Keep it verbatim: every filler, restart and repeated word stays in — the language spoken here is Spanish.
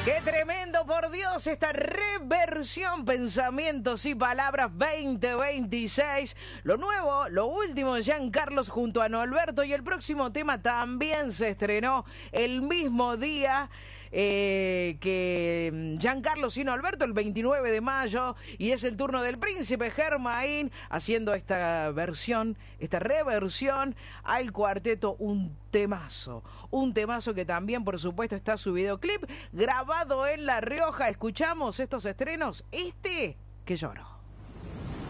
¡Qué tremendo, por Dios! Esta reversión, Pensamientos y Palabras veinte veintiséis. Lo nuevo, lo último de Giancarlos junto a Norberto. Y el próximo tema también se estrenó el mismo día eh, que Giancarlos y Norberto, el veintinueve de mayo. Y es el turno del Príncipe Germain haciendo esta versión, esta reversión al cuarteto. Un temazo, un temazo que también, por supuesto, está su videoclip grabado en La Rioja. Escuchamos estos estrenos, este que lloro.